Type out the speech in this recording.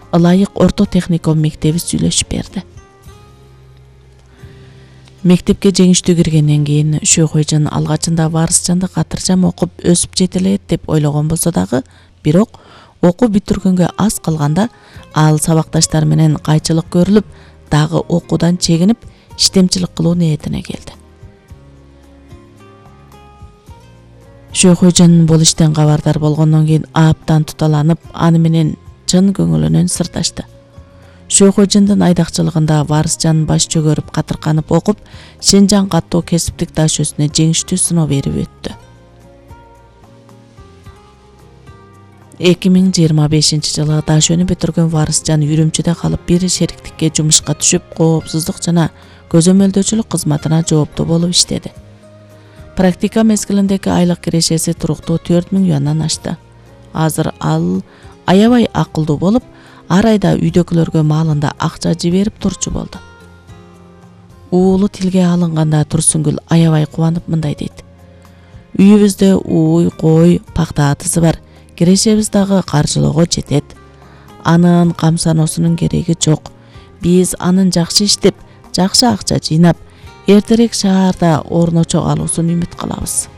Ылайык орто техникум мектеби сүйлөшүп берди. Мектепке жеңиштүү киргенден кийин Шөйхөйжан алгачында Варысжанды катыржам окуп өсүп жетелет деп ойлогон болсо дагы, бирок окуу бүтүргөнгө аз калганда ал сабакташтары менен кайчылык көрүлүп, дагы окуудан чегинип, иштемчилик кылуу ниетине келди. Шөйхөйжан бул иштен кабардар болгондон кийин абдан туталанып, аны менен чын көңүлүнөн сырдашты. Шөйхөйжандын айдакчылыгында Варысжан баш чөгөрүп катырканып окуп, Шенжан каттуу кесиптик дашөсүнө жеңиштүү сыноо берип өттү. 2025 жылы дашөөнү бүтүргөн Варысжан Үрүмчүдө калып, бир шериктикке жумушка түшүп, коопсуздук жана көзөмөлдөөчүлүк кызматына жооптуу болуп иштеди. Практика мезгилиндеги айлык кирешеси туруктуу 4000 юандан ашты. Азыр ал аябай акылдуу болуп, ар айда үйдөгүлөргө маалында акча жиберип турчу болду. Уулу тилге алынганда Турсунгүл аябай кубанып мындай дейт: "Үйүбүздө ууй, кой, пакта атысы бар. Кирешебиз дагы каржылоого жетет. Анын камсаноосунун кереги жок. Биз анын жакшы иштеп, жакшы акча жыйнап, эртерээк шаарда орночо калуусун үмүт кылабыз".